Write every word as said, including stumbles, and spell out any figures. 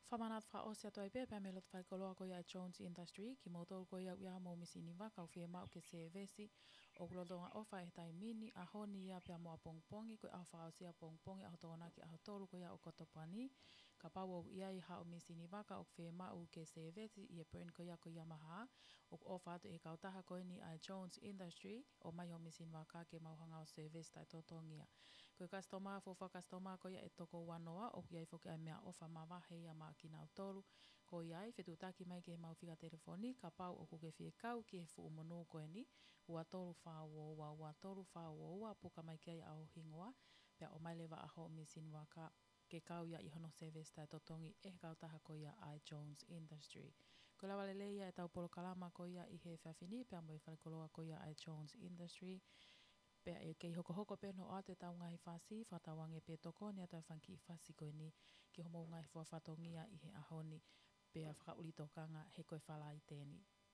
Whamanat wha osia toi pe pe melot whai koloa ko ia Jones Industry ki motor ko ia uia mo misini waka o whia mau ke se vesi o glodonga ofa e tai mini a honi ia pia mo a pongpongi ko a wha osia pongpongi a hotona ki a hotolu ko ia o kotopani ka pau o ia i ha o misini waka o whia mau ke se vesi i e burn ko ia ko ia maha o ofa atu e kautaha ko ni a Jones Industry o mai o misini waka ke mauhanga o service tai totongia ko customer fofa customer ko ia e toko wanoa o ia i foki a mea ofa mawahe ia ma ki nau tolu ko iai whetutaki mai ke mau whika telefoni ka pau o kuke whie kau ki he fu umonu koe ni ua tolu whaua ua ua tolu whaua ua puka mai kia i au hingoa pia o mai lewa a ho misin waka ke kau ia i hono service tai totongi e kau taha ko ia ai Jones Industry ko lawa lele ia e tau polo kalama ko ia i he whiawhini pia mo i whalikoloa ko ia ai Jones Industry pia e kei hoko hoko pe no o te tau ngahi whasi whatawange pe toko ni atau whanki i whasi koe ni ki homo ngahi whatongia i he ahoni pia whakauli tokanga he koe whala i tēni.